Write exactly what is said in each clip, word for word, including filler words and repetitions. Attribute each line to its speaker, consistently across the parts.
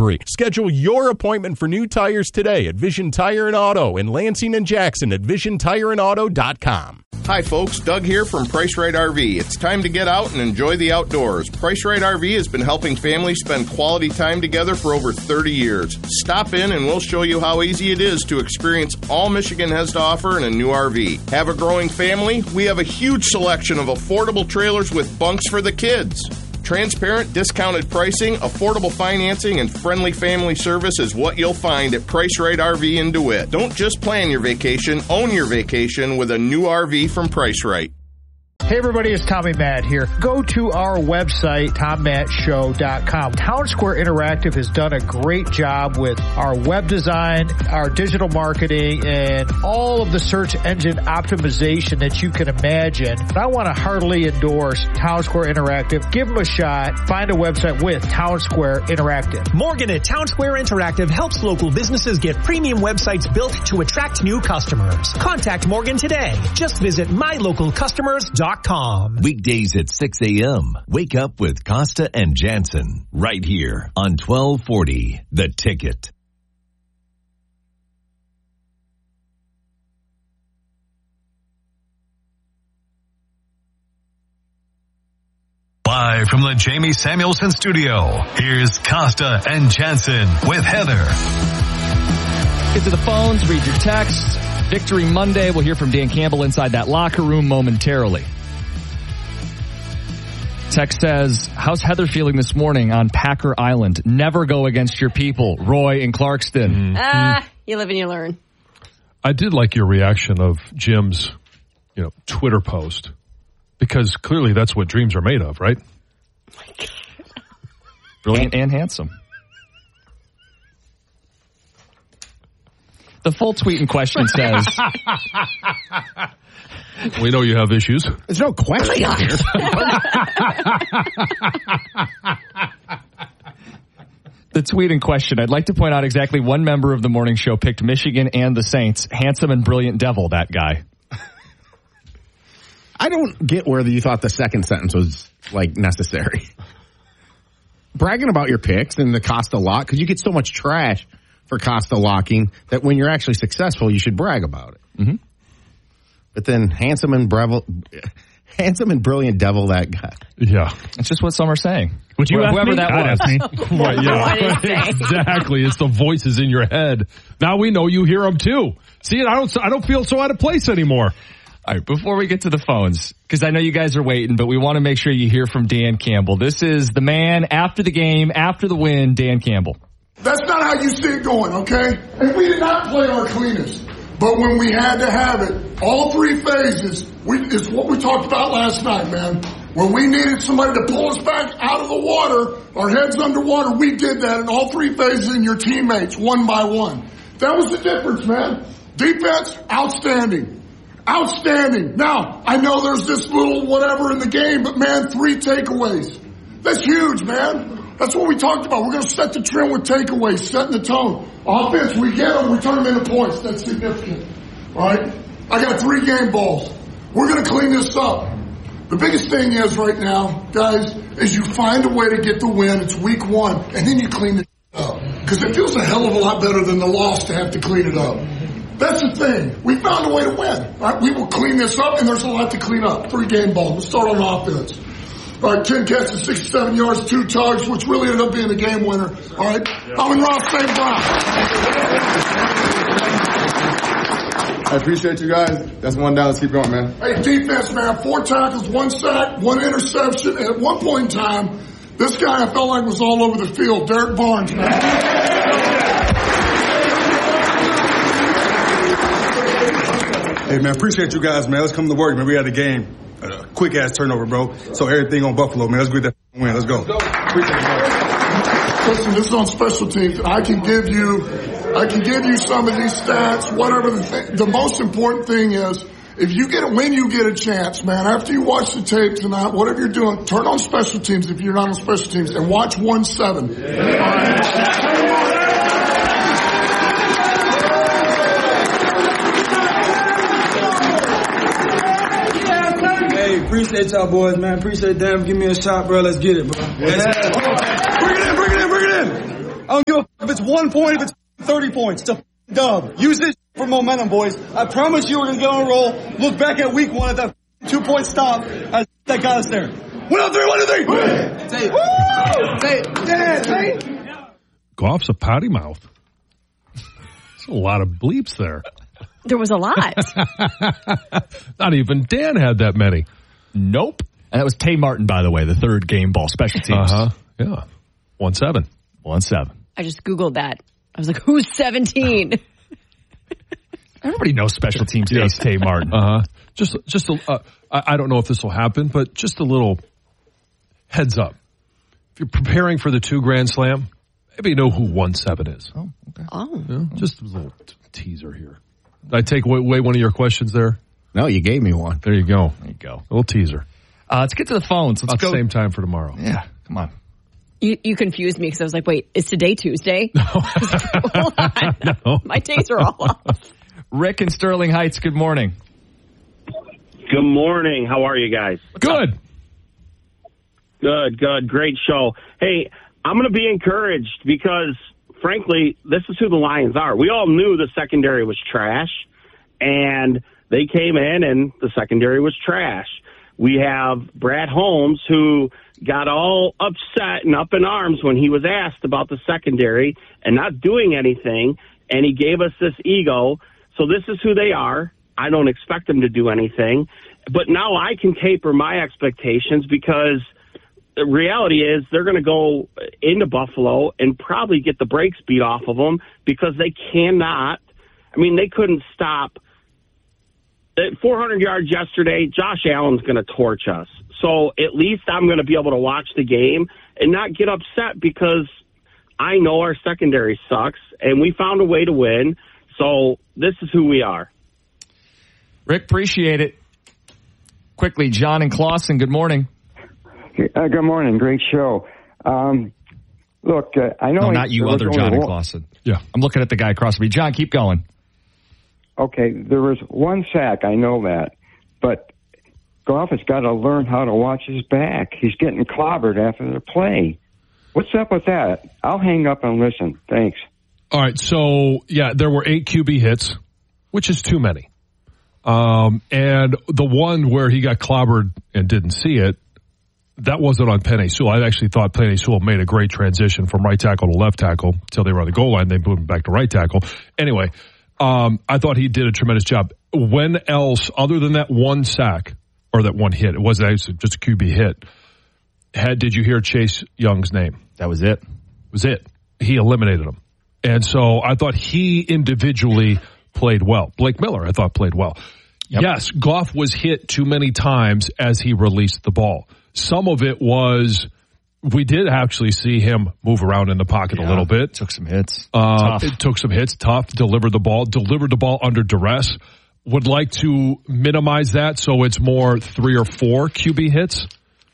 Speaker 1: free. Schedule your appointment for new tires today at Vision Tire and Auto in Lansing and Jackson at vision tire and auto dot com.
Speaker 2: Hi folks, Doug here from Price Right R V. It's time to get out and enjoy the outdoors. Price Right R V has been helping families spend quality time together for over thirty years. Stop in and we'll show you how easy it is to experience all Michigan has to offer in a new R V. Have a growing family? We have a huge selection of affordable trailers with bunks for the kids. Transparent, discounted pricing, affordable financing, and friendly family service is what you'll find at Price Right R V in DeWitt. Don't just plan your vacation, own your vacation with a new R V from Price Right.
Speaker 3: Hey everybody, it's Tommy Matt here. Go to our website, tom matt show dot com. Town Square Interactive has done a great job with our web design, our digital marketing, and all of the search engine optimization that you can imagine. And I want to heartily endorse Town Square Interactive. Give them a shot. Find a website with Town Square Interactive.
Speaker 4: Morgan at Town Square Interactive helps local businesses get premium websites built to attract new customers. Contact Morgan today. Just visit my local customers dot com.
Speaker 5: Weekdays at six a.m. Wake up with Costa and Jansen right here on twelve forty The Ticket.
Speaker 6: Live from the Jamie Samuelson studio, here's Costa and Jansen with Heather.
Speaker 7: Get to the phones, read your texts. Victory Monday. We'll hear from Dan Campbell inside that locker room momentarily. Text says, how's Heather feeling this morning on Packer Island? Never go against your people. Roy in Clarkston.
Speaker 8: Ah, uh, you live and you learn.
Speaker 9: I did like your reaction of Jim's, you know, Twitter post, because clearly that's what dreams are made of, right?
Speaker 7: Brilliant and handsome. The full tweet in question says,
Speaker 9: we know you have issues.
Speaker 10: There's no question here.
Speaker 7: The tweet in question, I'd like to point out exactly one member of the morning show picked Michigan and the Saints. Handsome and brilliant devil, that guy.
Speaker 10: I don't get where you thought the second sentence was, like, necessary. Bragging about your picks and the Costa lock, because you get so much trash for Costa locking that when you're actually successful, you should brag about it.
Speaker 7: Mm-hmm.
Speaker 10: But then handsome and brevil, handsome and brilliant devil, that guy.
Speaker 9: Yeah.
Speaker 7: It's just what some are saying.
Speaker 9: Would you
Speaker 7: Wh-
Speaker 9: ask
Speaker 7: whoever
Speaker 9: me?
Speaker 7: that
Speaker 9: I'd
Speaker 7: was.
Speaker 9: ask me. Right, yeah. Exactly. It's the voices in your head. Now we know you hear them too. See, I don't, I don't feel so out of place anymore.
Speaker 7: All right, before we get to the phones, because I know you guys are waiting, but we want to make sure you hear from Dan Campbell. This is the man after the game, after the win, Dan Campbell.
Speaker 11: That's not how you see it going, okay? And we did not play our cleanest. But when we had to have it, all three phases, we, it's what we talked about last night, man. When we needed somebody to pull us back out of the water, our heads underwater, we did that in all three phases and your teammates, one by one. That was the difference, man. Defense, outstanding. Outstanding. Now, I know there's this little whatever in the game, but man, three takeaways. That's huge, man. That's what we talked about. We're going to set the trend with takeaways, setting the tone. Offense, we get them, we turn them into points. That's significant. All right? I got three game balls. We're going to clean this up. The biggest thing is right now, guys, is you find a way to get the win. It's week one, and then you clean it up. Because it feels a hell of a lot better than the loss to have to clean it up. That's the thing. We found a way to win. All right? We will clean this up, and there's a lot to clean up. Three game balls. Let's start on offense. All right, ten catches, sixty-seven yards, two tugs, which really ended up being the game winner. All right, yeah. Amon-Ra Saint Brown.
Speaker 12: I appreciate you guys. That's one down. Let's keep going, man.
Speaker 11: Hey, defense, man. Four tackles, one sack, one interception. And at one point in time, this guy I felt like was all over the field. Derek Barnes, man.
Speaker 12: Hey, man, appreciate you guys, man. Let's come to work, man. We had a game. A quick ass turnover, bro. So everything on Buffalo, man. Let's get that win. Let's go. Appreciate it, man.
Speaker 11: Listen, this is on special teams. I can give you, I can give you some of these stats. Whatever the thing. The most important thing is, if you get when you get a chance, man. After you watch the tape tonight, whatever you're doing, turn on special teams if you're not on special teams, and watch one seven. Yeah.
Speaker 13: Appreciate y'all boys, man. Appreciate them. Give me a shot, bro. Let's get it, bro.
Speaker 12: Yeah. Bring it in, bring it in, bring it in.
Speaker 8: I don't give a f- if it's one point, if it's thirty points. It's a f- dub. Use this for momentum, boys. I promise you we're going to get on a roll. Look back at week one at that f- two-point stop. That got us there. One, two, three, one, two, three. Say it. Say it. Dad, say it.
Speaker 9: Goff's a potty mouth. There's a lot of bleeps there.
Speaker 13: There was a lot.
Speaker 9: Not even Dan had that many.
Speaker 7: Nope. And that was Tay Martin, by the way, the third game ball special teams.
Speaker 9: Uh-huh. Yeah. One seven.
Speaker 7: One seven.
Speaker 13: I just Googled that. I was like, who's seventeen?
Speaker 7: Everybody knows special teams ace Tay Martin.
Speaker 9: Uh-huh. Just, just a, uh, I, I don't know if this will happen, but just a little heads up. If you're preparing for the two Grand Slam, maybe you know who one seven is.
Speaker 7: Oh, okay.
Speaker 13: Oh.
Speaker 9: Yeah, just a little t- teaser here. Did I take away, away one of your questions there?
Speaker 10: No, you gave me one.
Speaker 9: There you go.
Speaker 7: There you go.
Speaker 9: A little teaser.
Speaker 7: Uh, let's get to the phones. Let's
Speaker 9: About
Speaker 7: go.
Speaker 9: the same time for tomorrow.
Speaker 7: Yeah, come on.
Speaker 13: You, you confused me because I was like, wait, is today Tuesday? No. Hold on.
Speaker 9: No.
Speaker 13: My days are all off.
Speaker 7: Rick in Sterling Heights, good morning.
Speaker 14: Good morning. How are you guys?
Speaker 9: Good.
Speaker 14: Good, good. Great show. Hey, I'm going to be encouraged because, frankly, this is who the Lions are. We all knew the secondary was trash, and they came in and the secondary was trash. We have Brad Holmes, who got all upset and up in arms when he was asked about the secondary and not doing anything, and he gave us this ego. So this is who they are. I don't expect them to do anything. But now I can taper my expectations because the reality is they're going to go into Buffalo and probably get the brakes beat off of them because they cannot. I mean, they couldn't stop. At four hundred yards yesterday, Josh Allen's going to torch us. So at least I'm going to be able to watch the game and not get upset because I know our secondary sucks, and we found a way to win. So this is who we are.
Speaker 7: Rick, appreciate it. Quickly, John and Clausen, good morning.
Speaker 15: Uh, good morning. Great show. Um, look, uh, I know...
Speaker 7: No, not you, other John and
Speaker 15: one.
Speaker 7: Clausen.
Speaker 9: Yeah.
Speaker 7: I'm looking at the guy across from me. John, keep going.
Speaker 15: Okay, there was one sack, I know that. But Goff has got to learn how to watch his back. He's getting clobbered after the play. What's up with that? I'll hang up and listen. Thanks.
Speaker 9: All right, so, yeah, there were eight Q B hits, which is too many. Um, and the one where he got clobbered and didn't see it, that wasn't on Penei Sewell. I actually thought Penei Sewell made a great transition from right tackle to left tackle until they were on the goal line. They moved him back to right tackle. Anyway, um, I thought he did a tremendous job. When else, other than that one sack, or that one hit, it wasn't actually just a Q B hit, had, did you hear Chase Young's name?
Speaker 7: That was it.
Speaker 9: Was it. He eliminated him. And so I thought he individually played well. Blake Miller, I thought, played well. Yep. Yes, Goff was hit too many times as he released the ball. Some of it was, we did actually see him move around in the pocket yeah, a little bit.
Speaker 7: Took some hits.
Speaker 9: Uh, it took some hits, tough, delivered the ball, delivered the ball under duress. Would like to minimize that so it's more three or four Q B hits.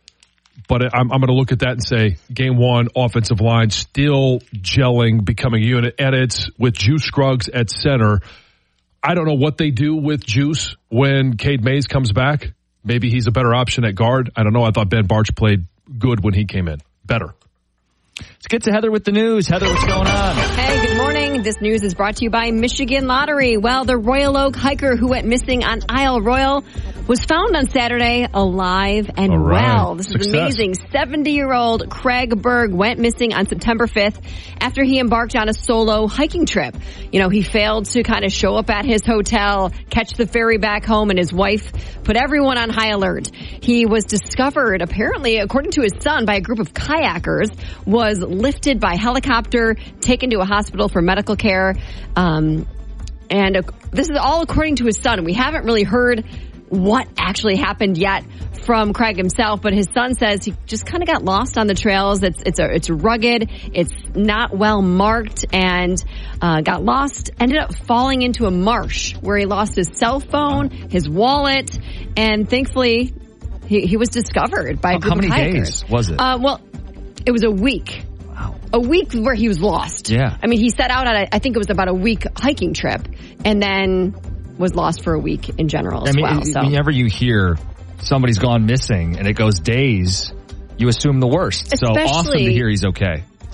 Speaker 9: But I'm, I'm going to look at that and say, game one, offensive line still gelling, becoming a unit. And it's with Juice Scruggs at center. I don't know what they do with Juice when Cade Mays comes back. Maybe he's a better option at guard. I don't know. I thought Ben Barch played good when he came in. Better.
Speaker 7: Let's get to Heather with the news. Heather, what's going on?
Speaker 13: Hey, good morning. This news is brought to you by Michigan Lottery. Well, the Royal Oak hiker who went missing on Isle Royal was found on Saturday alive and
Speaker 16: All right.
Speaker 13: well. This
Speaker 16: Success.
Speaker 13: is amazing. seventy-year-old Craig Berg went missing on September fifth after he embarked on a solo hiking trip. You know, he failed to kind of show up at his hotel, catch the ferry back home, and his wife put everyone on high alert. He was discovered, apparently, according to his son, by a group of kayakers, was lifted by helicopter, taken to a hospital for medical care. Um, and uh, this is all according to his son. We haven't really heard what actually happened yet from Craig himself, but his son says he just kind of got lost on the trails. It's it's a, it's rugged, it's not well marked, and uh, got lost. Ended up falling into a marsh where he lost his cell phone, his wallet, and thankfully he, he was discovered by a group
Speaker 7: How many
Speaker 13: of hikers.
Speaker 7: days was it?
Speaker 13: Uh, well, it was a week. A week where he was lost.
Speaker 7: Yeah.
Speaker 13: I mean, he set out on a, I think it was about a week hiking trip, and then was lost for a week in general as
Speaker 7: I mean,
Speaker 13: well. So.
Speaker 7: whenever you hear somebody's gone missing and it goes days, you assume the worst.
Speaker 13: Especially,
Speaker 7: so awesome to hear he's okay.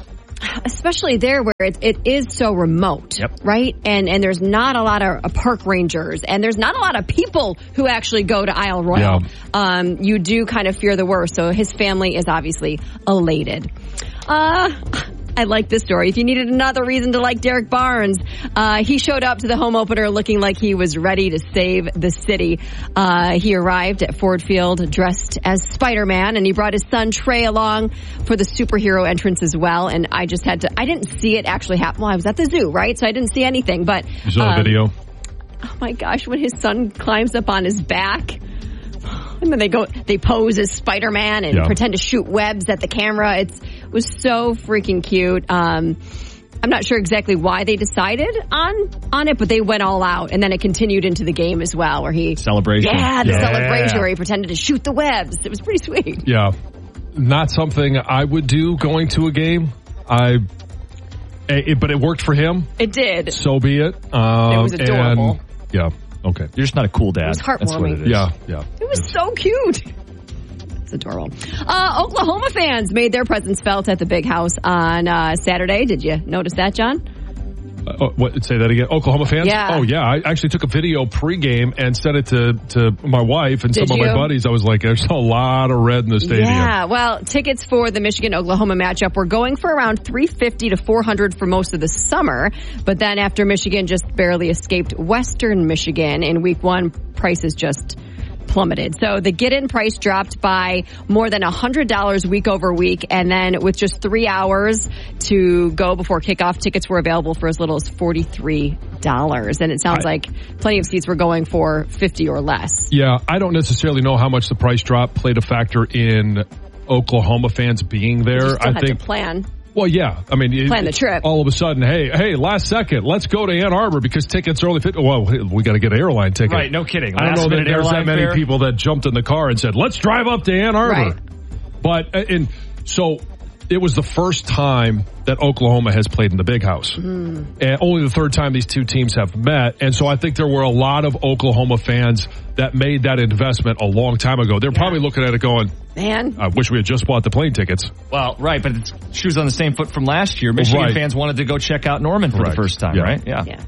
Speaker 13: especially there where it, it is so remote,
Speaker 7: yep.
Speaker 13: right? And and there's not a lot of uh, park rangers, and there's not a lot of people who actually go to Isle Royale.
Speaker 9: Yeah.
Speaker 13: Um, you do kind of fear the worst. So his family is obviously elated. Uh, I like this story. If you needed another reason to like Derek Barnes, uh, he showed up to the home opener looking like he was ready to save the city. Uh, he arrived at Ford Field dressed as Spider-Man, and he brought his son Trey along for the superhero entrance as well. And I just had to, I didn't see it actually happen. Well, I was at the zoo, right? So I didn't see anything, but.
Speaker 9: You saw
Speaker 13: um,
Speaker 9: the video?
Speaker 13: Oh my gosh, when his son climbs up on his back. And then they go, they pose as Spider-Man and
Speaker 9: yeah.
Speaker 13: pretend to shoot webs at the camera. It's, it was so freaking cute. Um, I'm not sure exactly why they decided on, on it, but they went all out. And then it continued into the game as well, where he...
Speaker 7: Celebration.
Speaker 13: Yeah, the
Speaker 9: Yeah.
Speaker 13: celebration where he pretended to shoot the webs. It was pretty sweet.
Speaker 9: Yeah. Not something I would do going to a game. I... It, but it worked for him.
Speaker 13: It did.
Speaker 9: So be it. Um,
Speaker 13: It was adorable.
Speaker 9: And, yeah. Okay.
Speaker 7: You're just not a cool dad.
Speaker 13: It was heartwarming.
Speaker 7: That's what it is.
Speaker 9: Yeah. Yeah.
Speaker 13: It was so cute. It's adorable. Uh, Oklahoma fans made their presence felt at the Big House on uh, Saturday. Did you notice that, John?
Speaker 9: Uh, what? Say that again. Oklahoma fans?
Speaker 13: Yeah.
Speaker 9: Oh, yeah. I actually took a video pregame and sent it to, to my wife and
Speaker 13: Did
Speaker 9: some of
Speaker 13: you?
Speaker 9: my buddies. I was like, there's a lot of red in the stadium.
Speaker 13: Yeah, well, tickets for the Michigan-Oklahoma matchup were going for around three fifty to four hundred for most of the summer. But then after Michigan just barely escaped Western Michigan in week one, prices just plummeted. So the get-in price dropped by more than one hundred dollars week over week. And then with just three hours to go before kickoff, tickets were available for as little as forty-three dollars. And it sounds
Speaker 9: I,
Speaker 13: like plenty of seats were going for fifty or less.
Speaker 9: Yeah, I don't necessarily know how much the price drop played a factor in Oklahoma fans being there.
Speaker 13: You still
Speaker 9: I
Speaker 13: had
Speaker 9: think.
Speaker 13: to plan.
Speaker 9: Well, yeah. I mean, it,
Speaker 13: Plan the trip.
Speaker 9: All of a sudden, hey, hey, last second, let's go to Ann Arbor because tickets are only fit. Well, we got to get an airline ticket.
Speaker 7: Right, no kidding.
Speaker 9: I don't know that there's that many
Speaker 7: fare.
Speaker 9: people that jumped in the car and said, let's drive up to Ann Arbor.
Speaker 13: Right.
Speaker 9: But, and so it was the first time that Oklahoma has played in the Big House.
Speaker 13: Mm.
Speaker 9: And only the third time these two teams have met. And so I think there were a lot of Oklahoma fans that made that investment a long time ago. They're yeah. probably looking at it going,
Speaker 13: man,
Speaker 9: I wish we had just bought the plane tickets.
Speaker 7: Well, right, but it's shoes on the same foot from last year. Michigan
Speaker 9: right.
Speaker 7: fans wanted to go check out Norman for
Speaker 9: right.
Speaker 7: the first time,
Speaker 9: yeah.
Speaker 7: right? Yeah.
Speaker 13: yeah.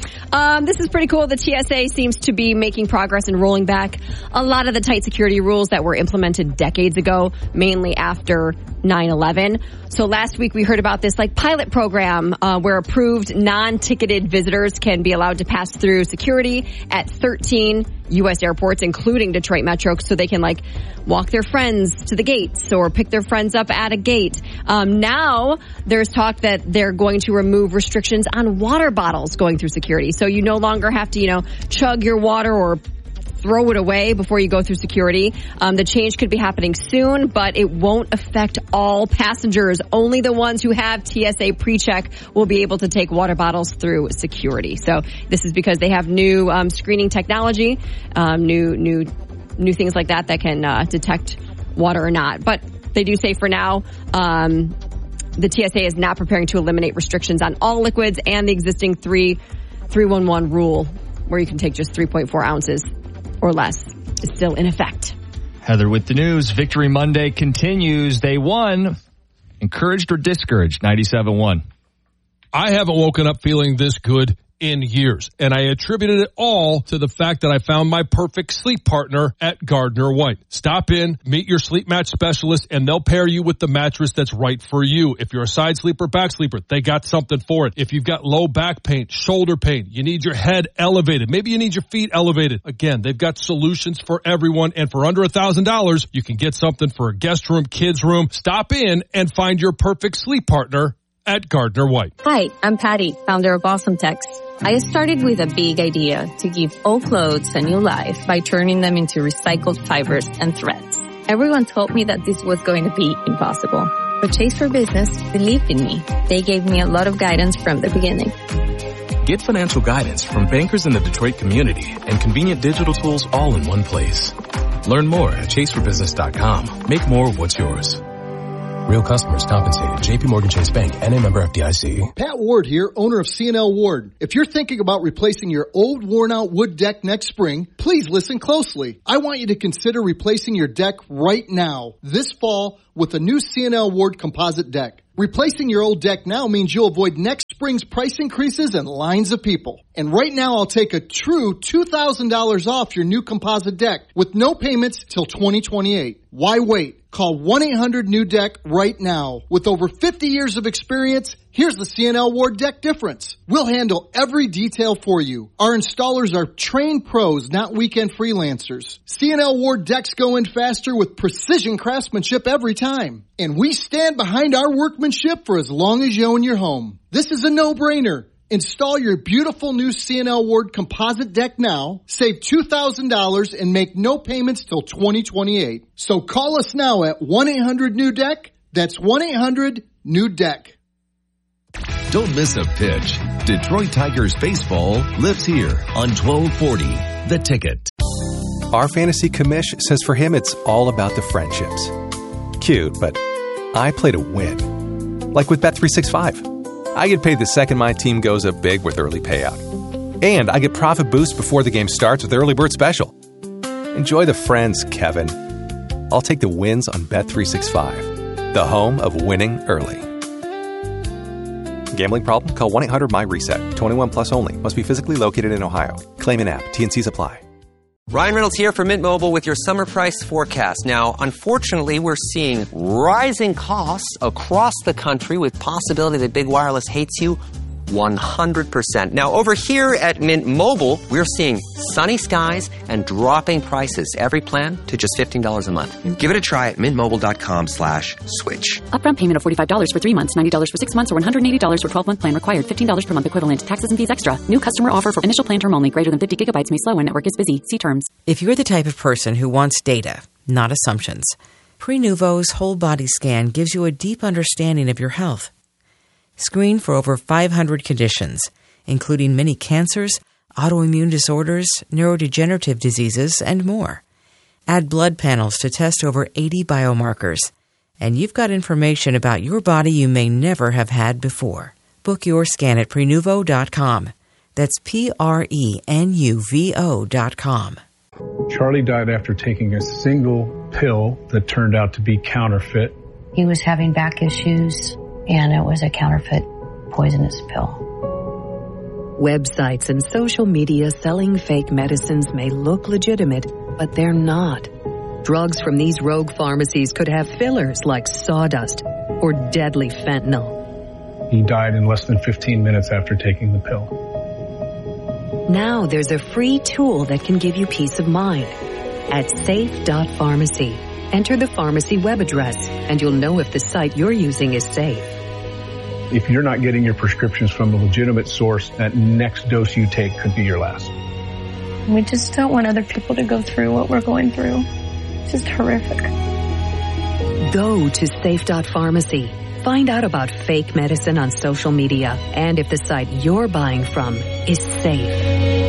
Speaker 13: Um, this is pretty cool. The T S A seems to be making progress in rolling back a lot of the tight security rules that were implemented decades ago, mainly after nine eleven. So last week we heard about this like pilot program uh, where approved non-ticketed visitors can be allowed to pass through security at thirteen U S airports, including Detroit Metro, so they can like walk their friends to the gates or pick their friends up at a gate. Um, now there's talk that they're going to remove restrictions on water bottles going through security. So you no longer have to, you know, chug your water or throw it away before you go through security. Um, the change could be happening soon, but it won't affect all passengers. Only the ones who have T S A pre-check will be able to take water bottles through security. So this is because they have new um, screening technology, um, new new new things like that that can uh, detect water or not. But they do say for now, um, the T S A is not preparing to eliminate restrictions on all liquids, and the existing three three one one rule where you can take just three point four ounces or less is still in effect.
Speaker 7: Heather with the news. Victory Monday continues. They won. Encouraged or discouraged? ninety-seven one.
Speaker 9: I haven't woken up feeling this good in years, and I attributed it all to the fact that I found my perfect sleep partner at Gardner White. Stop in, meet your sleep match specialist, and they'll pair you with the mattress that's right for you. If you're a side sleeper, back sleeper, they got something for it. If you've got low back pain, shoulder pain, you need your head elevated, maybe you need your feet elevated. Again, they've got solutions for everyone, and for under a thousand dollars, you can get something for a guest room, kids room. Stop in and find your perfect sleep partner at Gardner White.
Speaker 16: Hi, I'm Patty, founder of Awesome Tex. I started with a big idea to give old clothes a new life by turning them into recycled fibers and threads. Everyone told me that this was going to be impossible, but Chase for Business believed in me. They gave me a lot of guidance from the beginning.
Speaker 17: Get financial guidance from bankers in the Detroit community and convenient digital tools all in one place. Learn more at chase for business dot com. Make more of what's yours.
Speaker 18: Real customers compensated. J P Morgan Chase Bank, N A member F D I C.
Speaker 19: Pat Ward here, owner of C and L Ward. If you're thinking about replacing your old worn-out wood deck next spring, please listen closely. I want you to consider replacing your deck right now, this fall, with a new C and L Ward composite deck. Replacing your old deck now means you'll avoid next spring's price increases and lines of people. And right now, I'll take a true two thousand dollars off your new composite deck with no payments till twenty twenty-eight. Why wait? Call one eight hundred new deck right now. With over fifty years of experience, here's the C N L Ward deck difference. We'll handle every detail for you. Our installers are trained pros, not weekend freelancers. C N L Ward decks go in faster with precision craftsmanship every time. And we stand behind our workmanship for as long as you own your home. This is a no-brainer. Install your beautiful new C N L Ward composite deck now, save two thousand dollars, and make no payments till twenty twenty-eight. So call us now at one eight hundred new deck. That's one eight hundred new deck.
Speaker 5: Don't miss a pitch. Detroit Tigers baseball lives here on twelve forty The Ticket.
Speaker 20: Our fantasy commish says for him it's all about the friendships. Cute, but I play to win. Like with Bet three sixty-five. I get paid the second my team goes up big with early payout. And I get profit boost before the game starts with early bird special. Enjoy the friends, Kevin. I'll take the wins on Bet three sixty-five, the home of winning early. Gambling problem? Call one eight hundred M Y reset. twenty-one plus only. Must be physically located in Ohio. Claim in app. T and C's apply.
Speaker 21: Ryan Reynolds here from Mint Mobile with your summer price forecast. Now, unfortunately, we're seeing rising costs across the country with possibility that big wireless hates you one hundred percent. Now, over here at Mint Mobile, we're seeing sunny skies and dropping prices. Every plan to just fifteen dollars a month. Give it a try at mintmobile.com slash switch.
Speaker 22: Upfront payment of forty-five dollars for three months, ninety dollars for six months, or one hundred eighty dollars for twelve-month plan required. fifteen dollars per month equivalent. Taxes and fees extra. New customer offer for initial plan term only. Greater than fifty gigabytes may slow when network is busy. See terms.
Speaker 23: If you're the type of person who wants data, not assumptions, Prenuvo's whole body scan gives you a deep understanding of your health. Screen for over five hundred conditions, including many cancers, autoimmune disorders, neurodegenerative diseases, and more. Add blood panels to test over eighty biomarkers. And you've got information about your body you may never have had before. Book your scan at Prenuvo dot com. That's P R E N U V O dot com.
Speaker 24: Charlie died after taking a single pill that turned out to be counterfeit.
Speaker 25: He was having back issues, and it was a counterfeit poisonous pill.
Speaker 26: Websites and social media selling fake medicines may look legitimate, but they're not. Drugs from these rogue pharmacies could have fillers like sawdust or deadly fentanyl.
Speaker 24: He died in less than fifteen minutes after taking the pill.
Speaker 26: Now there's a free tool that can give you peace of mind. At safe dot pharmacy, enter the pharmacy web address, and you'll know if the site you're using is safe.
Speaker 24: If you're not getting your prescriptions from a legitimate source, that next dose you take could be your last.
Speaker 27: We just don't want other people to go through what we're going through. It's just horrific.
Speaker 26: Go to safe dot pharmacy. Find out about fake medicine on social media and if the site you're buying from is safe.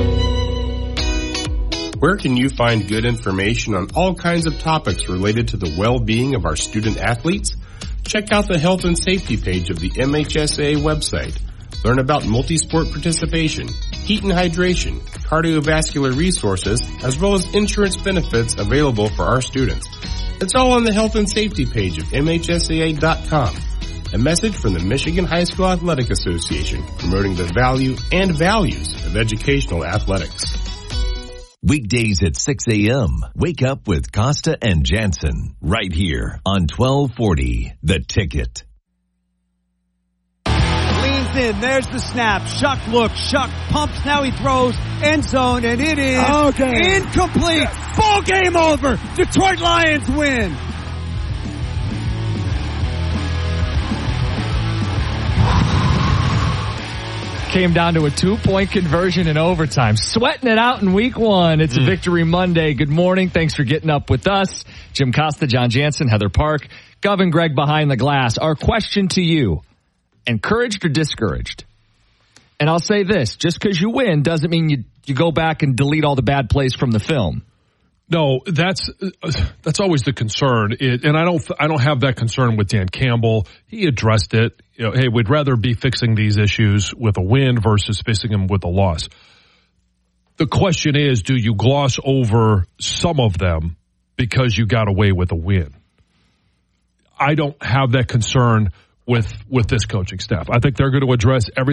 Speaker 2: Where can you find good information on all kinds of topics related to the well-being of our student athletes? Check out the health and safety page of the M H S A A website. Learn about multi-sport participation, heat and hydration, cardiovascular resources, as well as insurance benefits available for our students. It's all on the health and safety page of M H S A A dot com. A message from the Michigan High School Athletic Association, promoting the value and values of educational athletics.
Speaker 5: Weekdays at six a.m. Wake up with Costa and Jansen right here on twelve forty The Ticket.
Speaker 28: Leans in. There's the snap. Shuck looks. Shuck pumps. Now he throws. End zone. And it is okay. Incomplete. Ball game over. Detroit Lions win.
Speaker 7: Came down to a two-point conversion in overtime. Sweating it out in week one. It's mm. a Victory Monday. Good morning. Thanks for getting up with us. Jim Costa, John Jansen, Heather Park, Gov and Greg behind the glass. Our question to you, encouraged or discouraged? And I'll say this, just because you win doesn't mean you, you go back and delete all the bad plays from the film.
Speaker 9: No, that's that's always the concern, it, and I don't I don't have that concern with Dan Campbell. He addressed it. You know, hey, we'd rather be fixing these issues with a win versus fixing them with a loss. The question is, do you gloss over some of them because you got away with a win? I don't have that concern with with this coaching staff. I think they're going to address everything